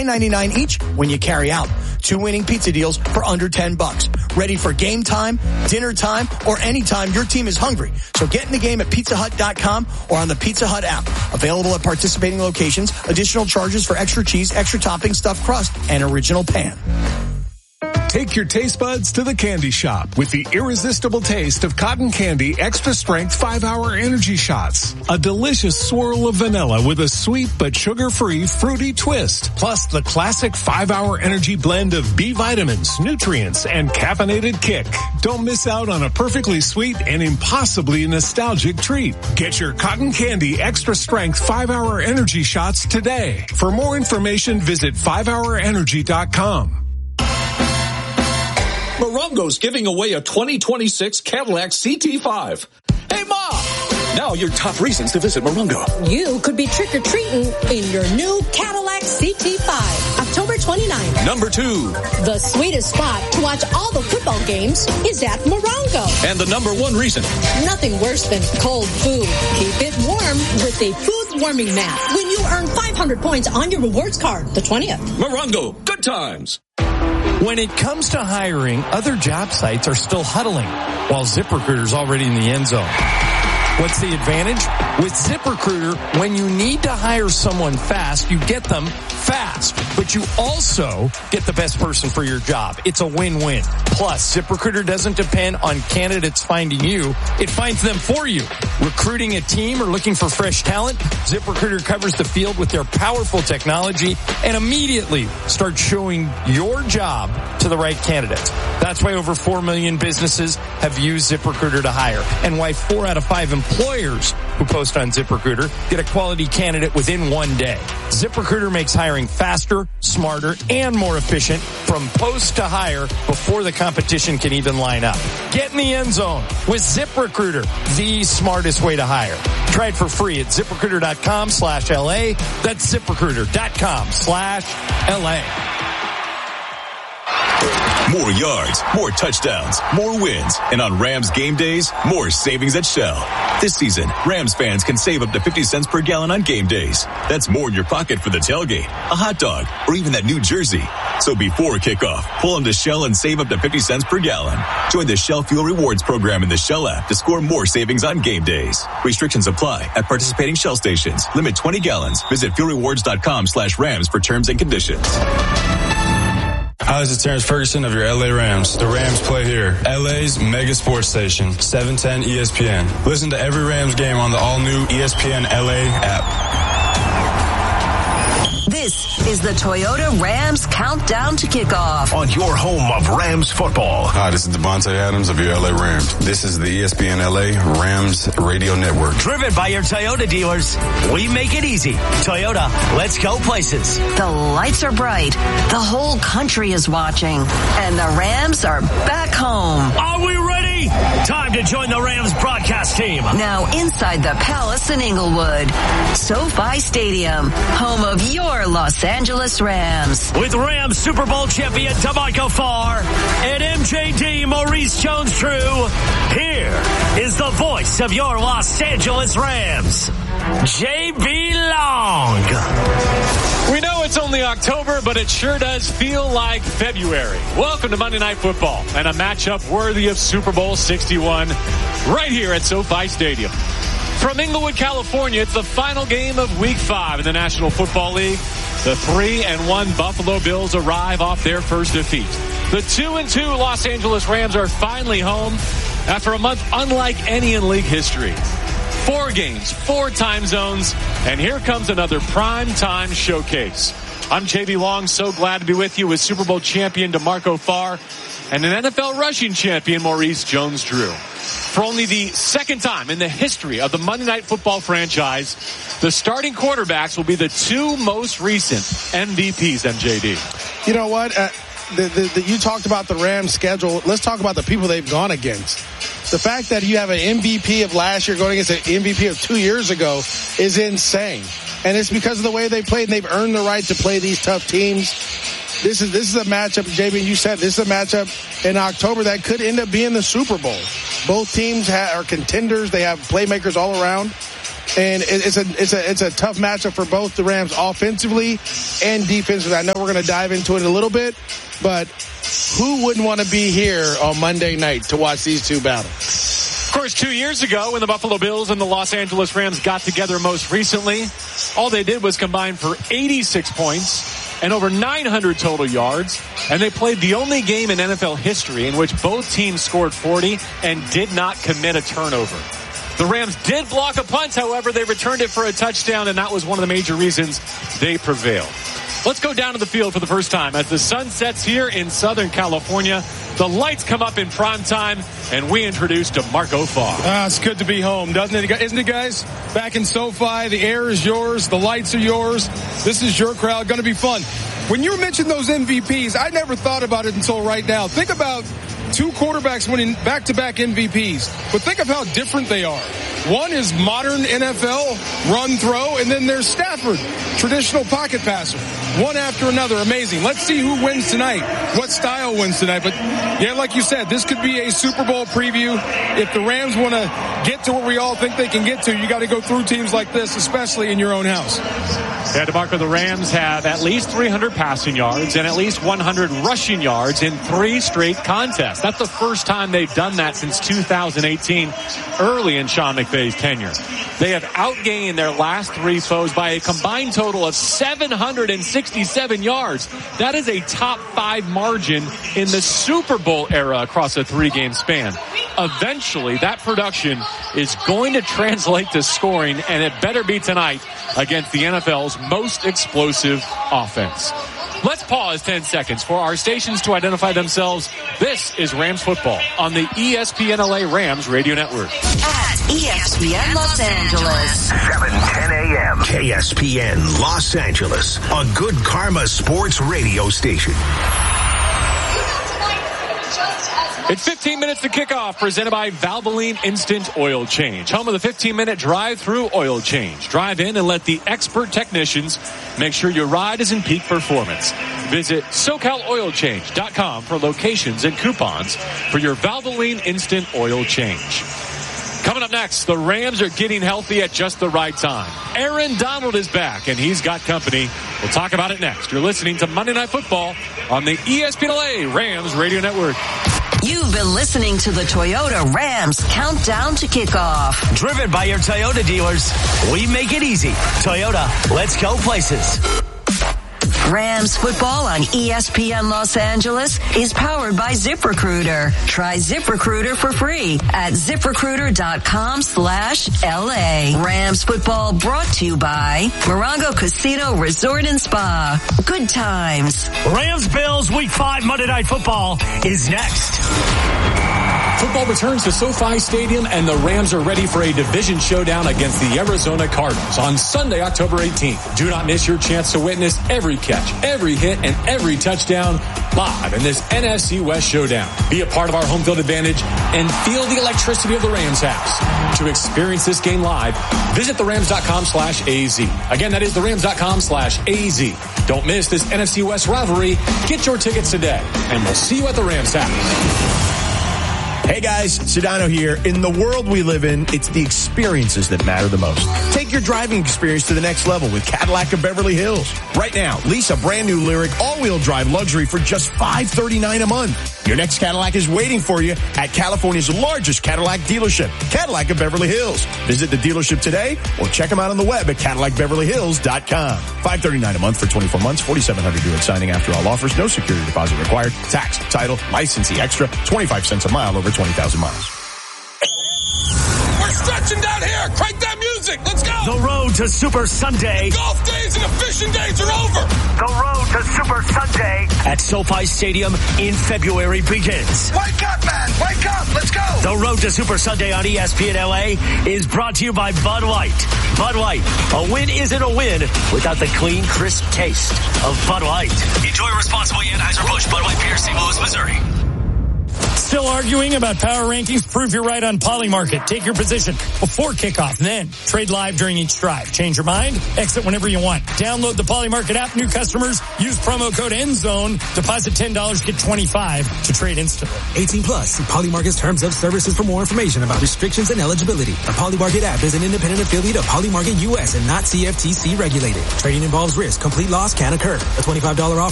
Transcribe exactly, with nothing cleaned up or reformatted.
nine ninety-nine each when you carry out. Two winning pizza deals for under ten bucks. Ready for game time, dinner time, or anytime your team is hungry. So get in the game at pizza hut dot com or on the Pizza Hut app. Available at participating locations. Additional charges for extra cheese, extra topping, stuffed crust, and original pan. Take your taste buds to the candy shop with the irresistible taste of Cotton Candy Extra Strength five hour Energy Shots. A delicious swirl of vanilla with a sweet but sugar-free fruity twist. Plus the classic five hour energy blend of B vitamins, nutrients, and caffeinated kick. Don't miss out on a perfectly sweet and impossibly nostalgic treat. Get your Cotton Candy Extra Strength five hour Energy Shots today. For more information, visit five hour energy dot com. Morongo's giving away a twenty twenty-six Cadillac C T five. Hey, Ma! Now your top reasons to visit Morongo. You could be trick-or-treating in your new Cadillac C T five, October twenty-ninth. Number two. The sweetest spot to watch all the football games is at Morongo. And the number one reason. Nothing worse than cold food. Keep it warm with a food warming mat when you earn five hundred points on your rewards card, the twentieth. Morongo, good times. When it comes to hiring, other job sites are still huddling, while ZipRecruiter's already in the end zone. What's the advantage? With ZipRecruiter, when you need to hire someone fast, you get them fast, but you also get the best person for your job. It's a win-win. Plus, ZipRecruiter doesn't depend on candidates finding you. It finds them for you. Recruiting a team or looking for fresh talent, ZipRecruiter covers the field with their powerful technology and immediately starts showing your job to the right candidates. That's why over four million businesses have used ZipRecruiter to hire, and why four out of five employers who post on ZipRecruiter get a quality candidate within one day. ZipRecruiter makes hiring faster, smarter, and more efficient from post to hire before the competition can even line up. Get in the end zone with ZipRecruiter, the smartest way to hire. Try it for free at ZipRecruiter.com slash LA. That's ZipRecruiter.com slash LA. More yards, more touchdowns, more wins, and on Rams game days, more savings at Shell. This season, Rams fans can save up to fifty cents per gallon on game days. That's more in your pocket for the tailgate, a hot dog, or even that new jersey. So before kickoff, pull into Shell and save up to fifty cents per gallon. Join the Shell Fuel Rewards program in the Shell app to score more savings on game days. Restrictions apply at participating Shell stations. Limit twenty gallons. Visit fuelrewards.com slash Rams for terms and conditions. Hi, this is Terrence Ferguson of your L A Rams. The Rams play here. L A's mega sports station, seven ten E S P N. Listen to every Rams game on the all-new E S P N L A app. This is the Toyota Rams Countdown to Kickoff. On your home of Rams football. Hi, this is Devontae Adams of your L A Rams. This is the E S P N L A Rams Radio Network. Driven by your Toyota dealers, we make it easy. Toyota, let's go places. The lights are bright. The whole country is watching. And the Rams are back home. Are we ready? Time to join the Rams broadcast team. Now inside the Palace in Inglewood. SoFi Stadium, home of your Los Angeles Rams. With Rams Super Bowl champion DeMarco Farr and M J D Maurice Jones-Drew, here is the voice of your Los Angeles Rams, J B Long. We know it's only October, but it sure does feel like February. Welcome to Monday Night Football and a matchup worthy of Super Bowl sixty-one right here at SoFi Stadium. From Inglewood, California, it's the final game of Week five in the National Football League. The three and one Buffalo Bills arrive off their first defeat. The two and two Los Angeles Rams are finally home after a month unlike any in league history. Four games, four time zones, and here comes another prime time showcase. I'm J B Long, so glad to be with you with Super Bowl champion DeMarco Farr and an N F L rushing champion Maurice Jones-Drew. For only the second time in the history of the Monday Night Football franchise, the starting quarterbacks will be the two most recent M V Ps, M J D. You know what? Uh, the, the, the, you talked about the Rams schedule. Let's talk about the people they've gone against. The fact that you have an M V P of last year going against an M V P of two years ago is insane. And it's because of the way they played, and they've earned the right to play these tough teams. This is this is a matchup, J B, you said this is a matchup in October that could end up being the Super Bowl. Both teams ha- are contenders. They have playmakers all around. And it's a it's a it's a tough matchup for both the Rams offensively and defensively. I know we're going to dive into it a little bit, but who wouldn't want to be here on Monday night to watch these two battle? Of course, two years ago when the Buffalo Bills and the Los Angeles Rams got together most recently, all they did was combine for eighty-six points and over nine hundred total yards, and they played the only game in N F L history in which both teams scored forty and did not commit a turnover. The Rams did block a punt, however, they returned it for a touchdown, and that was one of the major reasons they prevailed. Let's go down to the field for the first time as the sun sets here in Southern California. The lights come up in prime time, and we introduce DeMarco Farr. Ah, it's good to be home, doesn't it? Isn't it, guys? Back in SoFi, the air is yours, the lights are yours. This is your crowd, going to be fun. When you mentioned those M V Ps, I never thought about it until right now. Think about two quarterbacks winning back-to-back M V Ps, but think of how different they are. One is modern N F L, run, throw, and then there's Stafford, traditional pocket passer. One after another, amazing. Let's see who wins tonight, what style wins tonight. But, yeah, like you said, this could be a Super Bowl preview. If the Rams want to get to where we all think they can get to, you got to go through teams like this, especially in your own house. Yeah, DeMarco, the Rams have at least three hundred passing yards and at least one hundred rushing yards in three straight contests. That's the first time they've done that since two thousand eighteen, early in Sean McVay's tenure. They have outgained their last three foes by a combined total of seven hundred sixty-seven yards. That is a top five margin in the Super Bowl era across a three-game span. Eventually, that production is going to translate to scoring, and it better be tonight against the N F L's most explosive offense. Let's pause ten seconds for our stations to identify themselves. This is Rams football on the E S P N L A Rams Radio Network. At E S P N Los Angeles. seven ten a.m. K S P N Los Angeles, a good karma sports radio station. It's fifteen minutes to kickoff, presented by Valvoline Instant Oil Change. Home of the fifteen-minute drive-through oil change. Drive in and let the expert technicians make sure your ride is in peak performance. Visit SoCal Oil Change dot com for locations and coupons for your Valvoline Instant Oil Change. Coming up next, the Rams are getting healthy at just the right time. Aaron Donald is back, and he's got company. We'll talk about it next. You're listening to Monday Night Football on the E S P N L A Rams Radio Network. You've been listening to the Toyota Rams Countdown to Kickoff. Driven by your Toyota dealers, we make it easy. Toyota, let's go places. Rams football on E S P N Los Angeles is powered by ZipRecruiter. Try ZipRecruiter for free at ZipRecruiter.com slash LA. Rams football brought to you by Morongo Casino Resort and Spa. Good times. Rams Bills Week five Monday Night Football is next. Football returns to SoFi Stadium, and the Rams are ready for a division showdown against the Arizona Cardinals on Sunday, October eighteenth. Do not miss your chance to witness every catch, every hit, and every touchdown live in this N F C West showdown. Be a part of our home field advantage and feel the electricity of the Rams house. To experience this game live, visit the rams dot com slash A Z. Again, that is the rams dot com slash A Z. Don't miss this N F C West rivalry. Get your tickets today, and we'll see you at the Rams house. Hey guys, Sedano here. In the world we live in, it's the experiences that matter the most. Take your driving experience to the next level with Cadillac of Beverly Hills. Right now, lease a brand new Lyriq all-wheel drive luxury for just five hundred thirty-nine dollars a month. Your next Cadillac is waiting for you at California's largest Cadillac dealership, Cadillac of Beverly Hills. Visit the dealership today or check them out on the web at Cadillac Beverly Hills dot com. five hundred thirty-nine dollars a month for twenty-four months, forty-seven hundred dollars due at signing after all offers, no security deposit required, tax, title, licensee extra, twenty-five cents a mile over twenty thousand miles. We're stretching down here. Crank that music. Let's go. The road to Super Sunday. The golf days and the fishing days are over. The road to Super Sunday at SoFi Stadium in February begins. Wake up, man. Wake up. Let's go. The road to Super Sunday on E S P N L A is brought to you by Bud Light. Bud Light. A win isn't a win without the clean, crisp taste of Bud Light. Enjoy responsibly. Anheuser-Busch, Bud Light Beer, Saint Louis, Missouri. Still arguing about power rankings? Prove you're right on Polymarket. Take your position before kickoff, then trade live during each drive. Change your mind, exit whenever you want. Download the Polymarket app. New customers use promo code ENDZONE. Deposit ten dollars, get twenty-five dollars to trade instantly. eighteen plus. See Polymarket's terms of services for more information about restrictions and eligibility. The Polymarket app is an independent affiliate of Polymarket U S and not C F T C regulated. Trading involves risk. Complete loss can occur. A twenty-five dollars offer